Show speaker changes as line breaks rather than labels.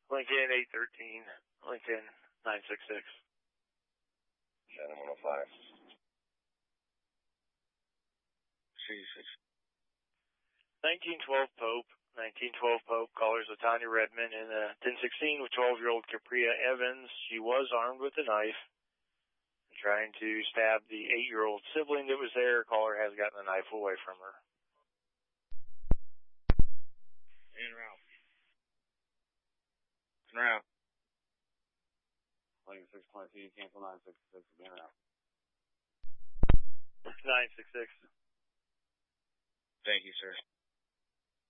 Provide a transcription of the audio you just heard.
Lincoln 813, Lincoln 966.
Shannon 105. C6.
1912 Pope. 1912 Pope, callers Latanya Redmond in a 1016 with 12-year-old Capria Evans. She was armed with a knife, trying to stab the 8-year-old sibling that was there. Caller has gotten the knife away from her.
En route. En route. Lincoln 622, cancel 966, en route.
966.
Thank you, sir.